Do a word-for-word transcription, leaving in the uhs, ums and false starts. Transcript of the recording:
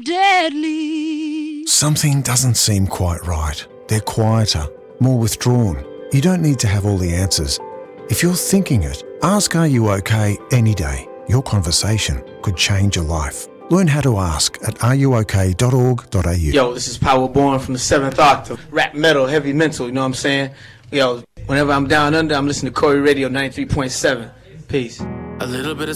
deadly. Something doesn't seem quite right. They're quieter, more withdrawn. You don't need to have all the answers. If you're thinking it, ask Are You OK any day. Your conversation could change your life. Learn how to ask at are you ok dot org dot a u. Yo, this is Power Born from the seventh Octave. Rap, metal, heavy mental, you know what I'm saying? Yo, whenever I'm down under, I'm listening to Corey Radio ninety-three point seven. Peace. A little bit of